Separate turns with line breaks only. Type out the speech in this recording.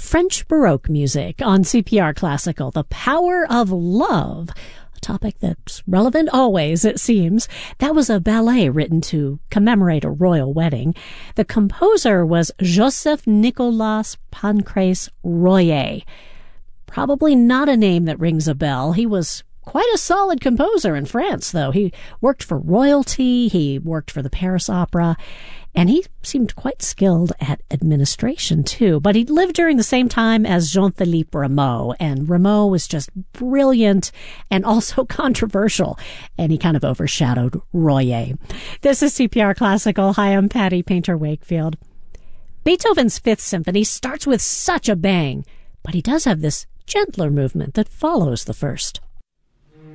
French Baroque music on CPR Classical, The Power of Love. A topic that's relevant always, it seems. That was a ballet written to commemorate a royal wedding. The composer was Joseph Nicolas Pancrace Royer. Probably not a name that rings a bell. He was quite a solid composer in France, though. He worked for royalty, he worked for the Paris Opera, and he seemed quite skilled at administration, too. But he lived during the same time as Jean-Philippe Rameau, and Rameau was just brilliant and also controversial, and he kind of overshadowed Royer. This is CPR Classical. Hi, I'm Patty Painter-Wakefield. Beethoven's Fifth Symphony starts with such a bang, but he does have this gentler movement that follows the first.